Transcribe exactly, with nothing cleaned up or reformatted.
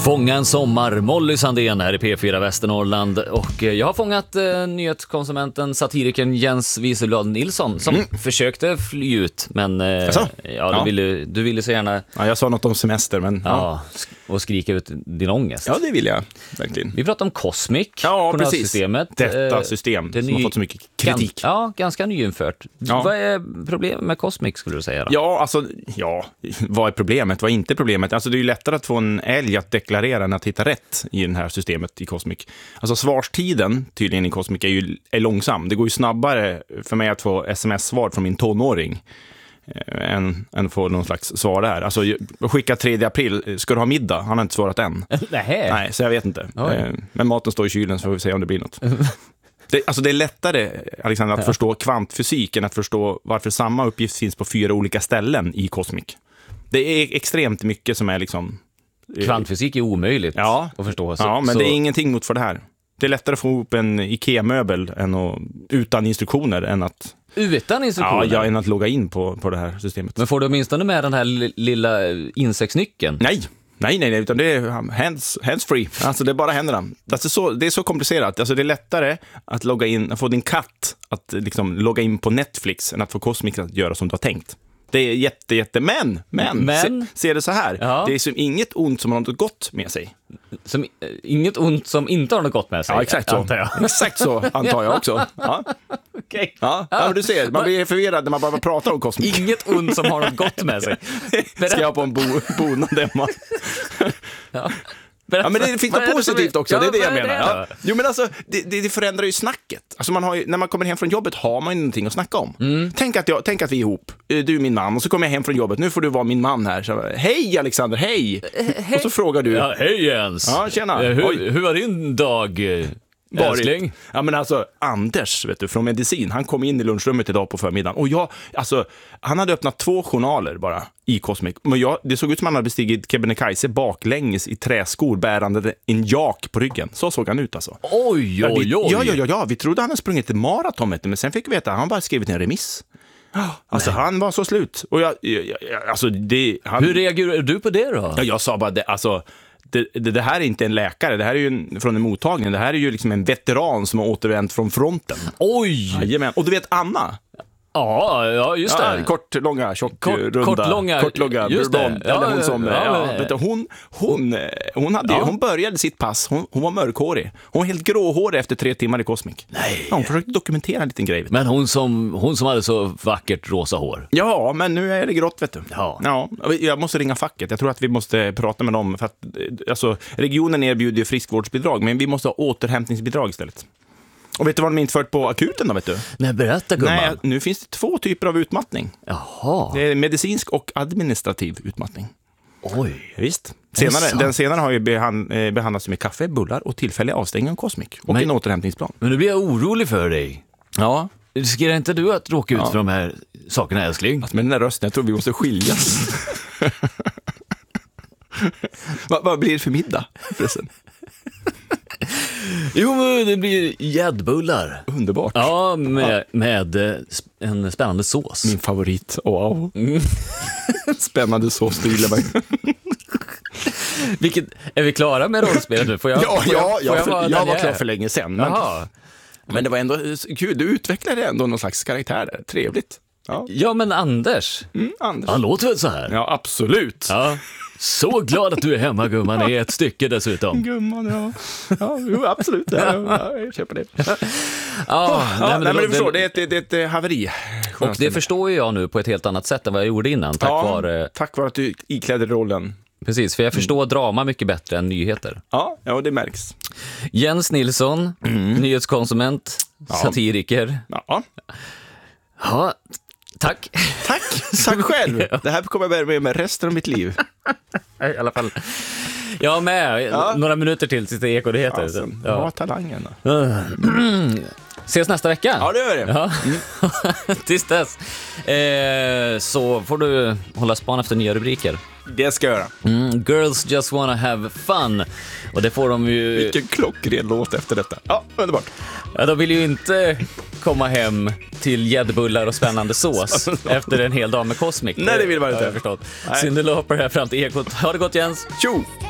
Fånga en sommar, Molly Sandén här i P fyra Västernorrland. Och jag har fångat eh, nyhetskonsumenten, satirikern Jens Wieselblad Nilsson som mm. försökte fly ut. Men eh, ja, du, ja. Ville, du ville så gärna... Ja, jag sa något om semester, men... Ja, ja. Och skrika ut din ångest. Ja, det vill jag, verkligen. Vi pratar om Cosmic. Ja, precis. Detta system det som ny... har fått så mycket kritik. Gan... Ja, ganska nyinfört. Ja. Vad är problemet med Cosmic, skulle du säga då? Ja, alltså, ja, vad är problemet? Vad är inte problemet? Alltså, det är ju lättare att få en älg att deklarera än att hitta rätt i det här systemet i Cosmic. Alltså, svarstiden tydligen i Cosmic är ju är långsam. Det går ju snabbare för mig att få sms-svar från min tonåring än, än få någon slags svar där. Alltså, skicka tredje april, ska du ha middag? Han har inte svarat än. Nej. Nej, så jag vet inte. Oj. Men maten står i kylen, så får vi se om det blir något. Det, alltså det är lättare, Alexander, att ja. förstå kvantfysik än att förstå varför samma uppgift finns på fyra olika ställen i Cosmic. Det är extremt mycket som är liksom... Kvantfysik är omöjligt ja. att förstå. Så, ja, men så... det är ingenting mot för det här. Det är lättare att få ihop en IKEA-möbel än att, utan instruktioner än att... Utan instruktioner? Ja, ja, än att logga in på, på det här systemet. Men får du åtminstone med den här lilla insektsnyckeln? Nej. Nej, nej, nej, utan det är hands, hands free. Alltså det är bara händerna. Alltså så, det är så komplicerat. Alltså det är lättare att logga in, att få din katt att liksom logga in på Netflix än att få Cosmic att göra som du har tänkt. Det är jätte, jätte, men, men, men? Se, se det så här. Ja. Det är som inget ont som har något gott med sig. Som, inget ont som inte har något gott med sig? Ja, exakt så. Antar jag. Exakt så, antar jag också. Ja. Okay. Ja, ja, du ser, man blir förvirrad när man bara pratar om Cosmic. Inget ont som har något gott med sig. Ska jag på en bo, bonad hemma? Ja. Ja, men det finns något positivt vi... också, ja, det är det jag menar. Det? Ja. Jo, men alltså, det, det förändrar ju snacket. Alltså man har ju, när man kommer hem från jobbet har man ju någonting att snacka om. Mm. Tänk, att jag, tänk att vi är ihop, du är min man, och så kommer jag hem från jobbet. Nu får du vara min man här. Så, hej Alexander, hej! He- och så frågar du. Ja, hej Jens! Ja, tjena. Eh, hur, hur var din dag, älskling? Ja, men alltså, Anders, vet du, från medicin, han kom in i lunchrummet idag på förmiddagen. Och jag, alltså, han hade öppnat två journaler bara i Cosmic. Men jag, det såg ut som han hade bestigit Kebnekaise baklänges i träskor bärande en jak på ryggen. Så såg han ut alltså. Oj, oj, oj. Ja, ja, ja, ja. Vi trodde han hade sprungit ett maraton, men sen fick vi veta att han bara skrivit en remiss. Alltså, nej. Han var så slut. Och jag, jag, jag alltså, det... Han... Hur reagerar du på det då? Ja, jag sa bara, det, alltså... Det, det, det här är inte en läkare, det här är ju en, från en mottagning. Det här är ju liksom en veteran som har återvänt från fronten. Oj! Jajamän. Och du vet Anna? Ja, ja, just det. Ja, kort, långa, tjock, kort, runda. Kort, långa. Kort, långa, just det. Ja, eller hon som... Ja, ja, vet du, hon, hon, hon, hade, ja. hon började sitt pass, hon, hon var mörkhårig. Hon var helt gråhårig efter tre timmar i Cosmic. Nej. Ja, hon försökte dokumentera en liten grej. Men hon som, hon som hade så vackert rosa hår. Ja, men nu är det grått, vet du. Ja. Ja, jag måste ringa facket. Jag tror att vi måste prata med dem. För att, alltså, regionen erbjuder friskvårdsbidrag, men vi måste ha återhämtningsbidrag istället. Och vet du vad de infört på akuten då, vet du? Nej, berätta gumman. Nej, nu finns det två typer av utmattning. Jaha. Det är medicinsk och administrativ utmattning. Oj. Visst. Senare, den senare har ju behand, eh, behandlats med kaffe, bullar och tillfällig avstängning av Cosmic. Och men, en återhämtningsplan. Men nu blir jag orolig för dig. Ja. Riskerar inte du att råka ut ja. för de här sakerna, älskling? Alltså, med den där rösten, jag tror vi måste skiljas. vad, vad blir det för middag, förresten? Jo, det blir gäddbullar. Underbart. Ja, med, med en spännande sås. Min favorit. Wow. Mm. Spännande sås, det gillar mig. Vilket, är vi klara med rollspelet nu? Får jag, ja, får jag, ja, får jag, för, jag, jag var klar för länge sedan. Men, men det var ändå kul. Du utvecklade ändå någon slags karaktär där. Trevligt. Ja, ja men Anders. Mm, Anders. Han låter väl så här? Ja, absolut. Ja. Så glad att du är hemma, gumman, i ett stycke dessutom. Gumman, ja. Ja, jo, absolut. Ja, ja, jag köper det. Ja, ja, nej, men, nej, men du förstår, det är ett, det är ett haveri. Och det förstår jag nu på ett helt annat sätt än vad jag gjorde innan. Tack, ja, vare... tack vare att du iklädde rollen. Precis, för jag förstår mm. drama mycket bättre än nyheter. Ja, ja, det märks. Jens Nilsson, mm. nyhetskonsument, ja. satiriker. Ja. Ja, tack. Tack, tack själv. Det här kommer jag börja med, med resten av mitt liv. I alla fall. Jag med, ja. några minuter till tills det är Eko-nyheter. Ja, sen, ja. ja, talangen. Ses nästa vecka. Ja, det gör det. Ja. Mm. Tills dess. Eh, så får du hålla span efter nya rubriker. Det ska jag göra. Mm, girls just wanna have fun. Och det får de ju... Vilken klockren låt efter detta. Ja, underbart. Ja, de vill ju inte komma hem till gäddbullar och spännande sås efter en hel dag med Cosmic. Nej, det vill man inte. Jag har förstått. Cyndi Lauper här fram till Ekot. Ha det gott, Jens. Tjo!